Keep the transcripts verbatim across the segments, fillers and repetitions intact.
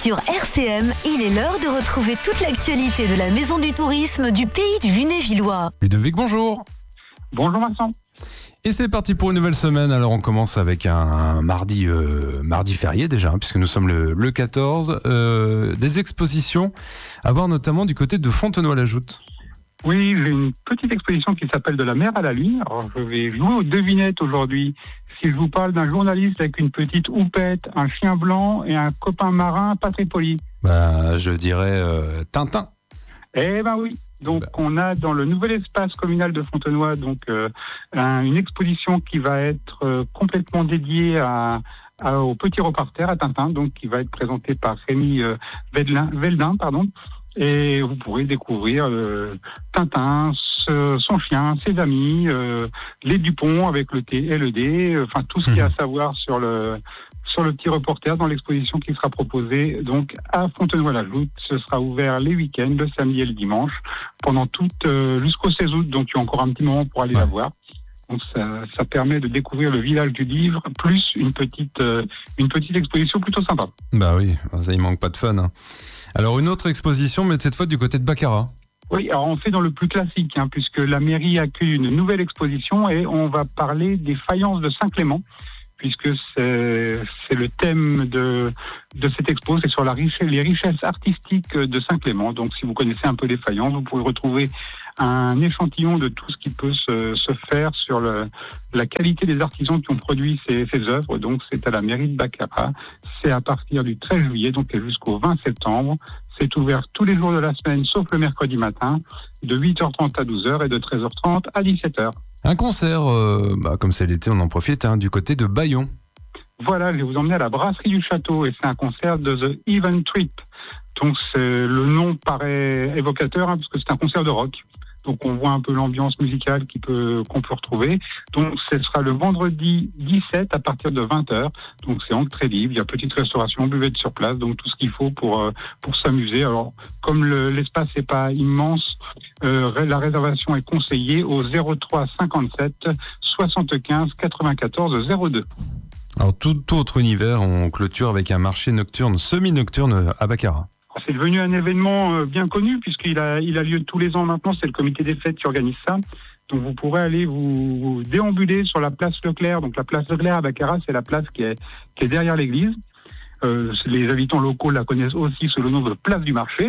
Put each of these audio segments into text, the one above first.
Sur R C M, il est l'heure de retrouver toute l'actualité de la Maison du Tourisme du pays du Lunévillois. Ludovic, bonjour. Bonjour Vincent. Et c'est parti pour une nouvelle semaine. Alors on commence avec un mardi, euh, mardi férié déjà, hein, puisque nous sommes le, le quatorze. Euh, des expositions à voir notamment du côté de Fontenoy-la-Joute. Oui, j'ai une petite exposition qui s'appelle De la mer à la lune. Alors je vais jouer aux devinettes aujourd'hui. Si je vous parle d'un journaliste avec une petite houppette, un chien blanc et un copain marin pas très poli. Bah, je dirais euh, Tintin. Eh ben oui. Donc, on a dans le nouvel espace communal de Fontenoy donc euh, un, une exposition qui va être euh, complètement dédiée à, à, au petit reporter, à Tintin, donc qui va être présenté par Rémi euh, Veldin, Veldin, pardon. Et vous pourrez découvrir euh, Tintin, ce, son chien, ses amis, euh, les Dupont avec le T et le D, euh, enfin tout ce qu'il y a à savoir sur le sur le petit reporter dans l'exposition qui sera proposée donc à Fontenoy-la-Joute. Ce sera ouvert les week-ends, le samedi et le dimanche, pendant tout euh, jusqu'au seize août. Donc il y a encore un petit moment pour aller ouais. la voir. Donc ça, ça permet de découvrir le village du livre, plus une petite euh, une petite exposition plutôt sympa. Bah oui, ça il manque pas de fun. Hein. Alors une autre exposition, mais cette fois du côté de Baccarat. Oui, alors on fait dans le plus classique, hein, puisque la mairie accueille une nouvelle exposition et on va parler des faïences de Saint-Clément, puisque c'est, c'est le thème de, de cette expo, c'est sur la richesse, les richesses artistiques de Saint-Clément. Donc si vous connaissez un peu les faïences, vous pouvez retrouver un échantillon de tout ce qui peut se, se faire sur le, la qualité des artisans qui ont produit ces, ces œuvres. Donc c'est à la mairie de Baccarat. C'est à partir du treize juillet, donc jusqu'au vingt septembre. C'est ouvert tous les jours de la semaine, sauf le mercredi matin, de huit heures trente à douze heures et de treize heures trente à dix-sept heures. Un concert, euh, bah, comme c'est l'été, on en profite, hein, du côté de Bayon. Voilà, je vais vous emmener à la brasserie du château et c'est un concert de The Even Trip. Donc c'est, le nom paraît évocateur, hein, parce que c'est un concert de rock. Donc on voit un peu l'ambiance musicale qui peut, qu'on peut retrouver. Donc ce sera le vendredi dix-sept à partir de vingt heures. Donc c'est entrée libre, il y a petite restauration, buvette sur place, donc tout ce qu'il faut pour, pour s'amuser. Alors comme le, l'espace n'est pas immense, euh, la réservation est conseillée au zéro trois cinquante-sept soixante-quinze quatre-vingt-quatorze zéro deux. Alors tout autre univers, on clôture avec un marché nocturne, semi-nocturne à Baccarat. C'est devenu un événement bien connu puisqu'il a, il a lieu tous les ans maintenant. C'est le comité des fêtes qui organise ça. Donc vous pourrez aller vous, vous déambuler sur la place Leclerc. Donc la place Leclerc à Baccarat, c'est la place qui est, qui est derrière l'église. Euh, les habitants locaux la connaissent aussi sous le nom de place du marché.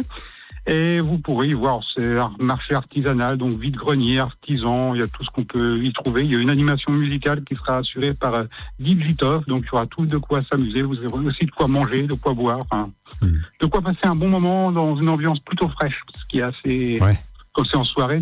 Et vous pourrez y voir, c'est un marché artisanal, donc vide-grenier, artisan, il y a tout ce qu'on peut y trouver. Il y a une animation musicale qui sera assurée par euh, Guy Gitov, donc il y aura tout de quoi s'amuser, vous aurez aussi de quoi manger, de quoi boire, enfin, mmh. de quoi passer un bon moment dans une ambiance plutôt fraîche, ce qui est assez, ouais. quand c'est en soirée,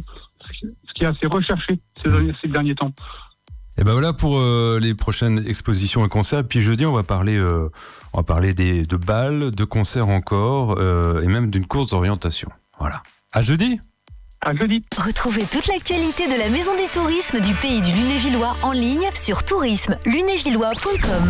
ce qui est assez recherché ces, mmh. ces derniers temps. Et ben voilà pour euh, les prochaines expositions et concerts. Et puis jeudi, on va parler, euh, on va parler des, de balles, de concerts encore, euh, et même d'une course d'orientation. Voilà. À jeudi. À jeudi. Retrouvez toute l'actualité de la Maison du Tourisme du pays du Lunévillois en ligne sur tourisme lunévillois point com.